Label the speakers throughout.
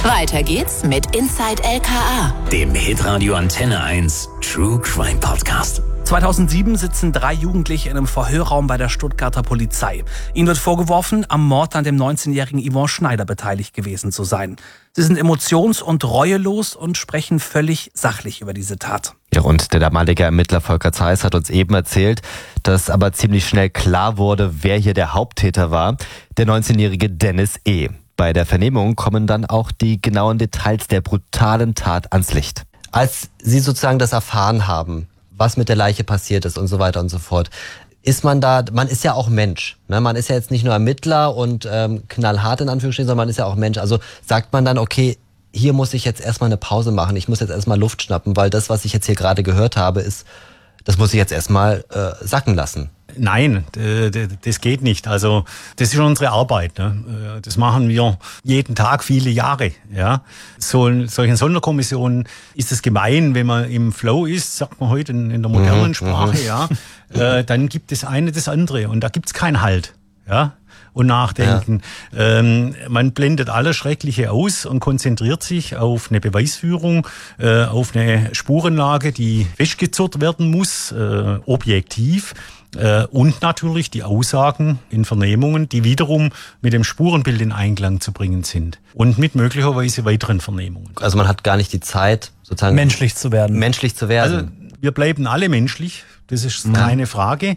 Speaker 1: Weiter geht's mit Inside LKA,
Speaker 2: dem Hitradio Antenne 1 True Crime Podcast.
Speaker 3: 2007 sitzen 3 Jugendliche in einem Verhörraum bei der Stuttgarter Polizei. Ihnen wird vorgeworfen, am Mord an dem 19-jährigen Yvonne Schneider beteiligt gewesen zu sein. Sie sind emotions- und reuelos und sprechen völlig sachlich über diese Tat.
Speaker 4: Ja, und der damalige Ermittler Volker Zeiss hat uns eben erzählt, dass aber ziemlich schnell klar wurde, wer hier der Haupttäter war, der 19-jährige Dennis E. Bei der Vernehmung kommen dann auch die genauen Details der brutalen Tat ans Licht. Als Sie sozusagen das erfahren haben, was mit der Leiche passiert ist und so weiter und so fort, ist man ist ja auch Mensch, ne? Man ist ja jetzt nicht nur Ermittler und knallhart in Anführungsstrichen, sondern man ist ja auch Mensch. Also sagt man dann, okay, hier muss ich jetzt erstmal eine Pause machen, ich muss jetzt erstmal Luft schnappen, weil das, was ich jetzt hier gerade gehört habe, das muss ich jetzt erstmal sacken lassen.
Speaker 5: Nein, das geht nicht. Also das ist unsere Arbeit. Ne? Das machen wir jeden Tag, viele Jahre. Ja? Solchen Sonderkommissionen ist es gemein, wenn man im Flow ist, sagt man heute in der modernen Sprache. Ja? Dann gibt es eine das andere und da gibt es keinen Halt. Ja? Und Nachdenken. Ja. Man blendet alles Schreckliche aus und konzentriert sich auf eine Beweisführung, auf eine Spurenlage, die festgezurrt werden muss, objektiv. Und natürlich die Aussagen in Vernehmungen, die wiederum mit dem Spurenbild in Einklang zu bringen sind. Und mit möglicherweise weiteren Vernehmungen.
Speaker 4: Also man hat gar nicht die Zeit, sozusagen
Speaker 3: menschlich zu werden.
Speaker 5: Also wir bleiben alle menschlich, das ist keine Frage.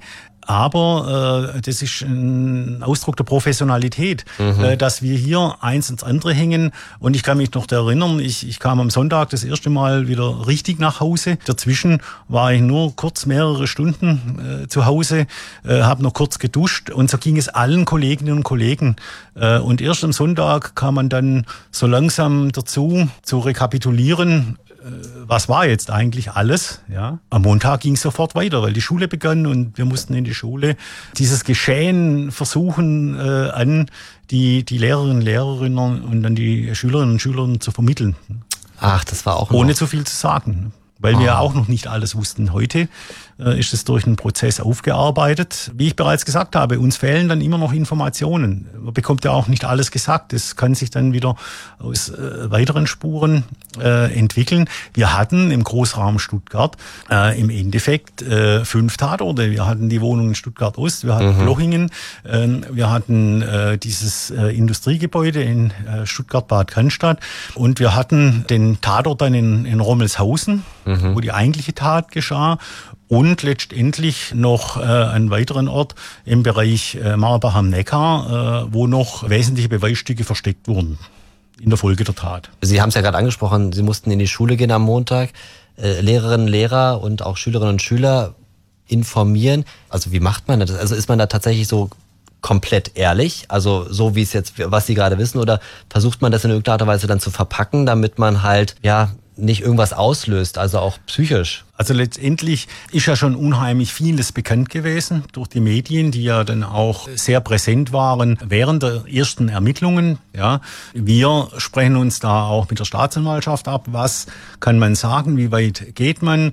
Speaker 5: Aber das ist ein Ausdruck der Professionalität, dass wir hier eins ins andere hängen. Und ich kann mich noch erinnern, ich kam am Sonntag das erste Mal wieder richtig nach Hause. Dazwischen war ich nur kurz mehrere Stunden zu Hause, habe noch kurz geduscht und so ging es allen Kolleginnen und Kollegen. Und erst am Sonntag kam man dann so langsam dazu, zu rekapitulieren, was war jetzt eigentlich alles? Ja? Am Montag ging es sofort weiter, weil die Schule begann und wir mussten in die Schule dieses Geschehen versuchen, an die Lehrerinnen und Lehrerinnen und an die Schülerinnen und Schüler zu vermitteln.
Speaker 4: Ach, das war auch noch.
Speaker 5: Ohne zu viel zu sagen. Weil wir ja auch noch nicht alles wussten. Heute ist es durch einen Prozess aufgearbeitet. Wie ich bereits gesagt habe, uns fehlen dann immer noch Informationen. Man bekommt ja auch nicht alles gesagt. Das kann sich dann wieder aus weiteren Spuren entwickeln. Wir hatten im Großraum Stuttgart im Endeffekt 5 Tatorte. Wir hatten die Wohnung in Stuttgart-Ost, wir hatten Blochingen, wir hatten dieses Industriegebäude in Stuttgart-Bad Cannstatt und wir hatten den Tatort dann in Rommelshausen, wo die eigentliche Tat geschah. Und letztendlich noch einen weiteren Ort im Bereich Marbach am Neckar, wo noch wesentliche Beweisstücke versteckt wurden in der Folge der Tat.
Speaker 4: Sie haben es ja gerade angesprochen, Sie mussten in die Schule gehen am Montag, Lehrerinnen, Lehrer und auch Schülerinnen und Schüler informieren. Also wie macht man das? Also ist man da tatsächlich so komplett ehrlich, also so wie es jetzt, was Sie gerade wissen, oder versucht man das in irgendeiner Art und Weise dann zu verpacken, damit man halt, ja, nicht irgendwas auslöst, also auch psychisch?
Speaker 5: Also letztendlich ist ja schon unheimlich vieles bekannt gewesen durch die Medien, die ja dann auch sehr präsent waren während der ersten Ermittlungen. Ja, wir sprechen uns da auch mit der Staatsanwaltschaft ab. Was kann man sagen? Wie weit geht man?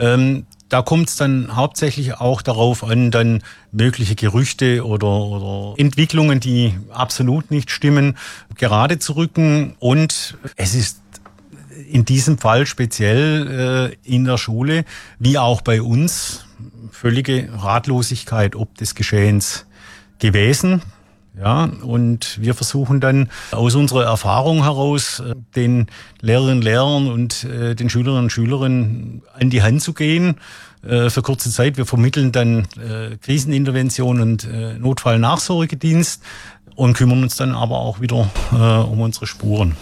Speaker 5: Da kommt es dann hauptsächlich auch darauf an, dann mögliche Gerüchte oder Entwicklungen, die absolut nicht stimmen, gerade zu rücken. Und es ist in diesem Fall speziell in der Schule, wie auch bei uns, völlige Ratlosigkeit ob des Geschehens gewesen. Ja, und wir versuchen dann aus unserer Erfahrung heraus den Lehrerinnen und Lehrern und den Schülerinnen und Schülern an die Hand zu gehen für kurze Zeit. Wir vermitteln dann Krisenintervention und Notfallnachsorgedienst und kümmern uns dann aber auch wieder um unsere Spuren.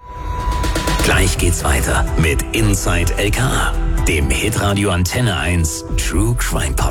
Speaker 2: Gleich geht's weiter mit Inside LKA, dem Hitradio Antenne 1 True Crime Podcast.